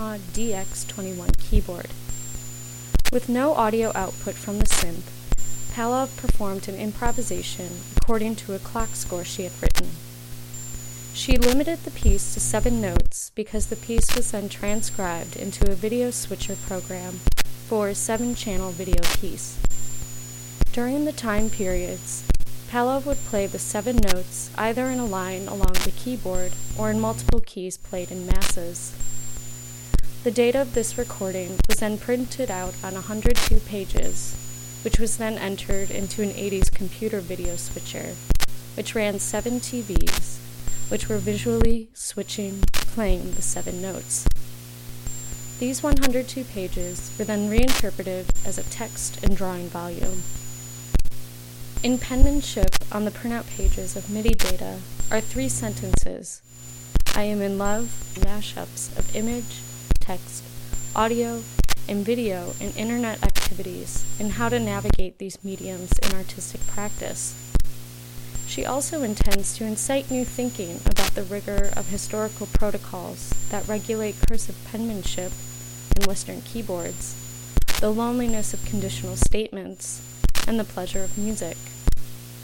Yamaha DX21 keyboard. With no audio output from the synth, Pavlov performed an improvisation according to a clock score she had written. She limited the piece to 7 notes because the piece was then transcribed into a video switcher program for a 7-channel video piece. During the time periods, Pavlov would play the 7 notes either in a line along the keyboard or in multiple keys played in masses. The data of this recording was then printed out on 102 pages, which was then entered into an 80s computer video switcher, which ran 7 TVs, which were visually playing the 7 notes. These 102 pages were then reinterpreted as a text and drawing volume. In penmanship on the printout pages of MIDI data are 3 sentences: "I am in love," mashups of image, text, audio, and video in internet activities, and how to navigate these mediums in artistic practice. She also intends to incite new thinking about the rigor of historical protocols that regulate cursive penmanship and Western keyboards, the loneliness of conditional statements, and the pleasure of music.